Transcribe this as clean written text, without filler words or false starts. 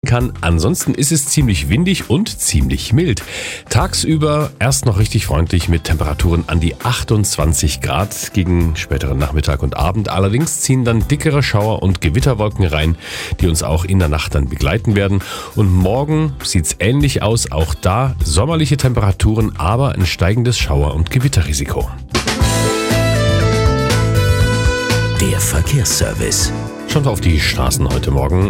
kann. Ansonsten ist es ziemlich windig und ziemlich mild. Tagsüber erst noch richtig freundlich mit Temperaturen an die 28 Grad. Gegen späteren Nachmittag und Abend allerdings ziehen dann dickere Schauer und Gewitterwolken rein, die uns auch in der Nacht dann begleiten werden. Und morgen sieht's ähnlich aus. Auch da sommerliche Temperaturen, aber ein steigendes Schauer- und Gewitterrisiko. Der Verkehrsservice. Schauen wir auf die Straßen heute Morgen.